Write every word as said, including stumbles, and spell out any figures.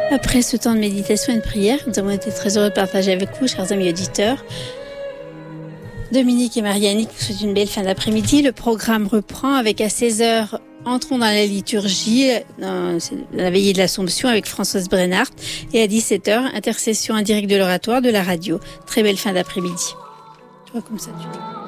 Après ce temps de méditation et de prière, nous avons été très heureux de partager avec vous, chers amis auditeurs. Dominique et Marie-Annick vous souhaitent une belle fin d'après-midi. Le programme reprend avec à seize heures, entrons dans la liturgie, dans la veillée de l'Assomption avec Françoise Brennart. Et à dix-sept heures, intercession indirecte de l'oratoire de la radio. Très belle fin d'après-midi. Je vois comme ça, tu vois.